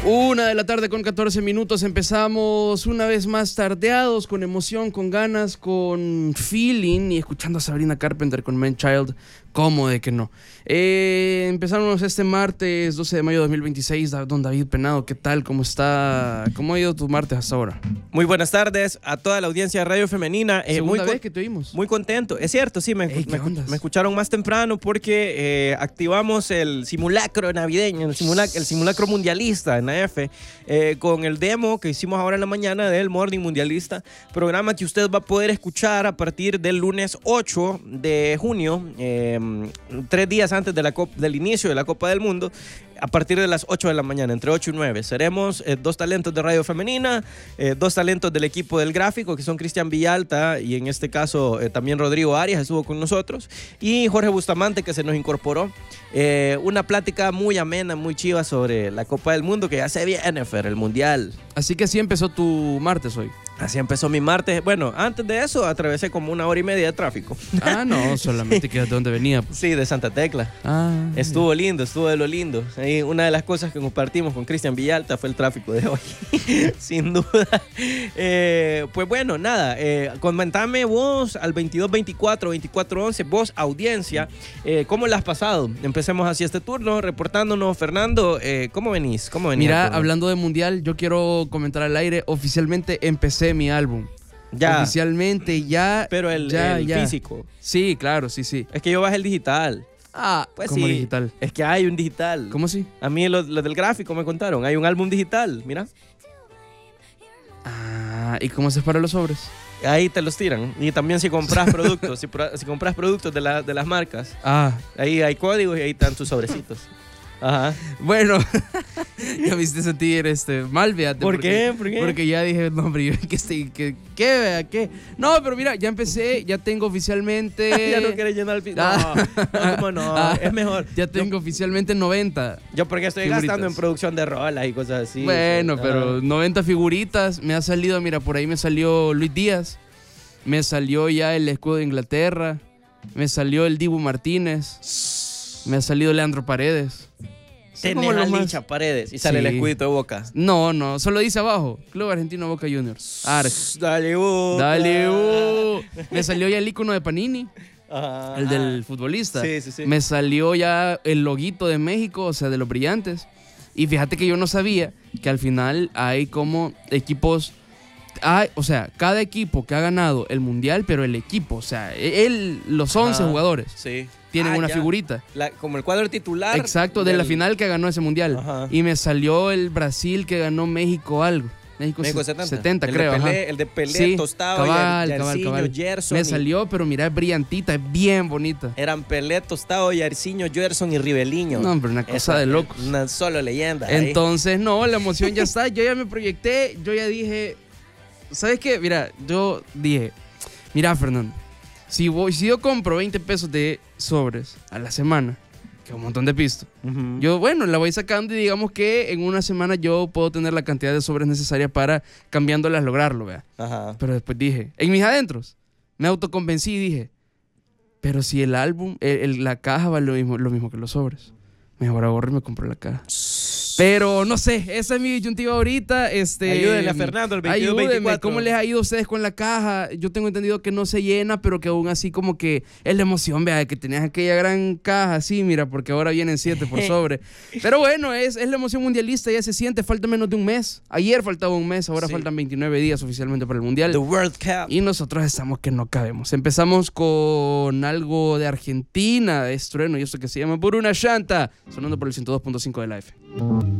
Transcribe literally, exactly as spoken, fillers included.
Una de la tarde con catorce minutos, empezamos una vez más tardeados, con emoción, con ganas, con feeling y escuchando a Sabrina Carpenter con Man Child, ¿cómo de que no? Eh, empezamos este martes doce de mayo de dos mil veintiséis, don David Penado, ¿qué tal? ¿Cómo está? ¿Cómo ha ido tu martes hasta ahora? Muy buenas tardes a toda la audiencia de Radio Femenina. Eh, Segunda muy vez que te oímos. Muy contento, es cierto, sí, me, Ey, me, me, me escucharon más temprano porque eh, activamos el simulacro navideño, el, simula, el simulacro mundialista en la F, eh, con el demo que hicimos ahora en la mañana del Morning Mundialista, programa que usted va a poder escuchar a partir del lunes ocho de junio, eh, tres días antes de la Copa, del inicio de la Copa del Mundo, a partir de las ocho de la mañana, entre ocho y nueve. Seremos eh, dos talentos de Radio Femenina, eh, dos talentos del equipo del gráfico, que son Cristian Villalta y en este caso eh, también Rodrigo Arias estuvo con nosotros, y Jorge Bustamante, que se nos incorporó. Eh, una plática muy amena, muy chiva sobre la Copa del Mundo, que ya se viene, Fer, el Mundial. Así que así empezó tu martes hoy. Así empezó mi martes. Bueno, antes de eso atravesé como una hora y media de tráfico. Ah, no, solamente que de dónde venía. Pues. Sí, de Santa Tecla. Ah, estuvo lindo, estuvo de lo lindo. Ahí una de las cosas que compartimos con Cristian Villalta fue el tráfico de hoy, sin duda. Eh, pues bueno, nada, eh, comentame vos al veintidós veinticuatro veinticuatro once, vos audiencia, eh, ¿cómo la has pasado? Empecemos así este turno, reportándonos. Fernando, eh, ¿cómo venís? ¿Cómo venís? Mira, hablando de Mundial, yo quiero comentar al aire, oficialmente empecé mi álbum. Ya. Oficialmente ya. Pero el, ya, el ya. físico. Sí, claro, sí, sí. Es que yo bajé el digital. Ah, pues ¿cómo sí, digital? Es que hay un digital. ¿Cómo así? A mí los lo del gráfico me contaron. Hay un álbum digital, mira. Ah, ¿y cómo se para los sobres? Ahí te los tiran. Y también si compras productos, si, si compras productos de, la, de las marcas, ah. ahí hay códigos y ahí están tus sobrecitos. Ajá. Bueno, ya me hiciste sentir este, mal, fíjate. ¿Por porque, qué? ¿Por qué? Porque ya dije, no, hombre, yo, ¿qué, estoy, qué, qué, vea, qué? No, pero mira, ya empecé, ya tengo oficialmente... ya no quieres llenar el piso. Ah. No, no, ¿cómo no? Ah. Es mejor. Ya tengo yo, oficialmente noventa. Yo porque estoy figuritas. gastando en producción de rolas y cosas así. Bueno, sí. pero ah. noventa figuritas, me ha salido, mira, por ahí me salió Luis Díaz, me salió ya el escudo de Inglaterra, me salió el Dibu Martínez, me ha salido Leandro Paredes. Tenés a Licha Paredes y sale sí. el escudito de Boca. No, no, solo dice abajo, Club Argentino Boca Juniors. Arg. Dale, Boca. Dale, uh. Me salió ya el icono de Panini, Ajá. el del futbolista. Sí, sí, sí. Me salió ya el loguito de México, o sea, de los brillantes. Y fíjate que yo no sabía que al final hay como equipos... Hay, o sea, cada equipo que ha ganado el mundial, pero el equipo, o sea, él, los once Ajá. jugadores Sí. tienen ah, una ya. figurita. La, como el cuadro titular. Exacto, del... de la final que ganó ese mundial. Ajá. Y me salió el Brasil que ganó México algo. México, México setenta, setenta, el creo. De Pelé, ajá. el de Pelé, sí, Tostado, cabal, Yarcinho, cabal, cabal. Gerson. Me y... salió, pero mira, es brillantita, es bien bonita. Eran Pelé, Tostado, Yarcinho, Gerson y Riveliño. No, hombre, una cosa Esa, de locos. Una solo leyenda. Entonces, ahí. no, la emoción ya está. Yo ya me proyecté, yo ya dije... ¿Sabes qué? Mira, yo dije, mira, Fernando, si, voy, si yo compro veinte pesos de sobres a la semana, que es un montón de pisto, uh-huh. yo, bueno, la voy sacando y digamos que en una semana yo puedo tener la cantidad de sobres necesaria para, cambiándolas, lograrlo, vea. Ajá. Pero después dije, en mis adentros, me autoconvencí y dije, pero si el álbum, el, el, la caja vale lo mismo, lo mismo que los sobres, mejor ahorro y me compro la caja. Pero no sé, esa es mi disyuntiva ahorita. Este, ayúdenle a Fernando el veintidós veinticuatro. ¿Cómo les ha ido a ustedes con la caja? Yo tengo entendido que no se llena, pero que aún así como que es la emoción, vea, que tenías aquella gran caja así, mira, porque ahora vienen siete por sobre. Pero bueno, es, es la emoción mundialista, ya se siente, falta menos de un mes. Ayer faltaba un mes, ahora sí. faltan veintinueve días oficialmente para el Mundial. The World Cup. Y nosotros estamos que no cabemos. Empezamos con algo de Argentina, de estrueno, y esto que se llama Por una Llanta, sonando por el ciento dos punto cinco de la F.